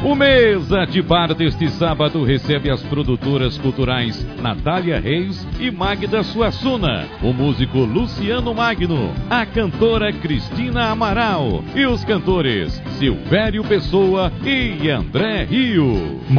O Mesa de Bar deste sábado recebe as produtoras culturais Natália Reis e Magda Suassuna, o músico Luciano Magno, a cantora Cristina Amaral e os cantores Silvério Pessoa e André Rio.